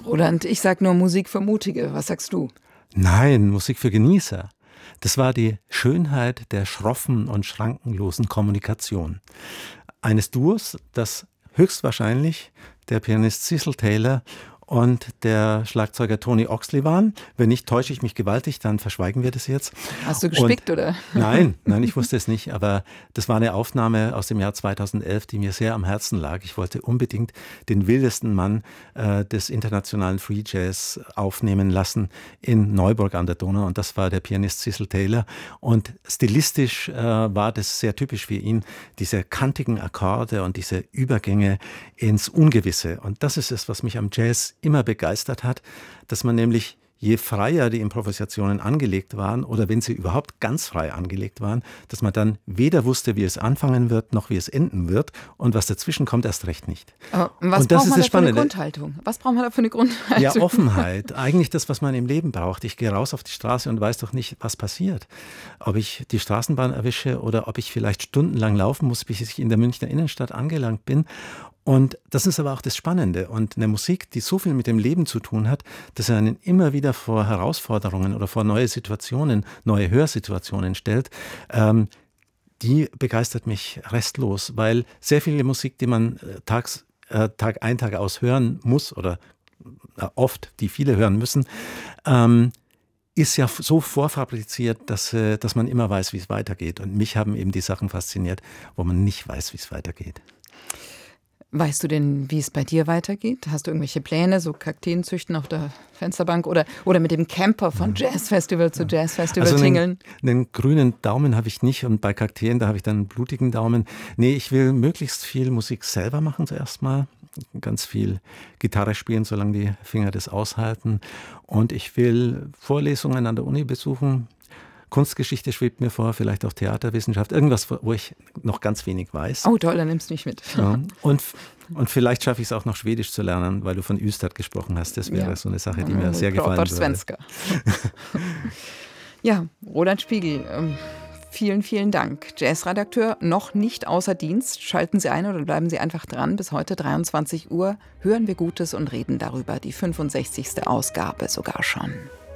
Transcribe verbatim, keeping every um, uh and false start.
Roland, ich sag nur Musik für Mutige. Was sagst du? Nein, Musik für Genießer. Das war die Schönheit der schroffen und schrankenlosen Kommunikation. Eines Duos, das höchstwahrscheinlich der Pianist Cecil Taylor und der Schlagzeuger Tony Oxley waren. Wenn nicht, täusche ich mich gewaltig, dann verschweigen wir das jetzt. Hast du gespickt, und, oder? Nein, nein, ich wusste es nicht, aber das war eine Aufnahme aus dem Jahr zweitausendelf, die mir sehr am Herzen lag. Ich wollte unbedingt den wildesten Mann äh, des internationalen Free Jazz aufnehmen lassen in Neuburg an der Donau, und das war der Pianist Cecil Taylor. Und stilistisch äh, war das sehr typisch für ihn, diese kantigen Akkorde und diese Übergänge ins Ungewisse. Und das ist es, was mich am Jazz immer begeistert hat, dass man nämlich, je freier die Improvisationen angelegt waren oder wenn sie überhaupt ganz frei angelegt waren, dass man dann weder wusste, wie es anfangen wird, noch wie es enden wird, und was dazwischen kommt, erst recht nicht. Aber was und das braucht ist man das da für eine Spannende. Grundhaltung? Was braucht man da für eine Grundhaltung? Ja, Offenheit. Eigentlich das, was man im Leben braucht. Ich gehe raus auf die Straße und weiß doch nicht, was passiert. Ob ich die Straßenbahn erwische oder ob ich vielleicht stundenlang laufen muss, bis ich in der Münchner Innenstadt angelangt bin. Und das ist aber auch das Spannende. Und eine Musik, die so viel mit dem Leben zu tun hat, dass er einen immer wieder vor Herausforderungen oder vor neue Situationen, neue Hörsituationen stellt, ähm, die begeistert mich restlos, weil sehr viele Musik, die man tags, äh, Tag ein, Tag aus hören muss oder äh, oft, die viele hören müssen, ähm, ist ja so vorfabriziert, dass, äh, dass man immer weiß, wie es weitergeht. Und mich haben eben die Sachen fasziniert, wo man nicht weiß, wie es weitergeht. Weißt du denn, wie es bei dir weitergeht? Hast du irgendwelche Pläne, so Kakteen züchten auf der Fensterbank oder, oder mit dem Camper von Jazzfestival zu Jazzfestival also tingeln? Einen, einen grünen Daumen habe ich nicht, und bei Kakteen, da habe ich dann einen blutigen Daumen. Nee, ich will möglichst viel Musik selber machen zuerst mal. Ganz viel Gitarre spielen, solange die Finger das aushalten. Und ich will Vorlesungen an der Uni besuchen. Kunstgeschichte schwebt mir vor, vielleicht auch Theaterwissenschaft, irgendwas, wo ich noch ganz wenig weiß. Oh toll, dann nimmst du mich mit. Ja. Und, und vielleicht schaffe ich es auch noch Schwedisch zu lernen, weil du von Ystad gesprochen hast. Das wäre ja so eine Sache, die mir sehr gefallen würde. Svenska. Ja, Roland Spiegel, ähm, vielen, vielen Dank. Jazzredakteur noch nicht außer Dienst. Schalten Sie ein oder bleiben Sie einfach dran. Bis heute dreiundzwanzig Uhr hören wir Gutes und reden darüber. Die fünfundsechzigste Ausgabe sogar schon.